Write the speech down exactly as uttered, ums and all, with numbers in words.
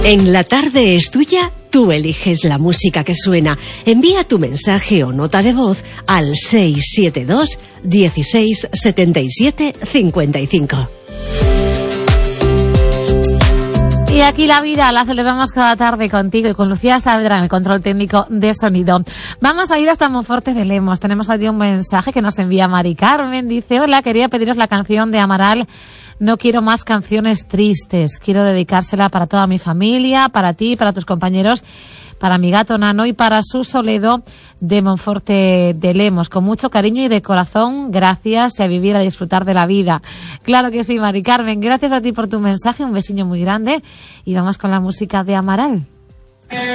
En La Tarde es Tuya, tú eliges la música que suena. Envía tu mensaje o nota de voz al seis siete dos, dieciséis, setenta y siete, cincuenta y cinco. Y aquí la vida la celebramos cada tarde contigo y con Lucía Saavedra en el control técnico de sonido. Vamos a ir hasta Monforte de Lemos. Tenemos allí un mensaje que nos envía Mari Carmen. Dice: hola, quería pediros la canción de Amaral. No quiero más canciones tristes. Quiero dedicársela para toda mi familia, para ti, para tus compañeros, para mi gato Nano y para su Soledo de Monforte de Lemos. Con mucho cariño y de corazón, gracias, y a vivir, a disfrutar de la vida. Claro que sí, Mari Carmen. Gracias a ti por tu mensaje. Un besiño muy grande. Y vamos con la música de Amaral.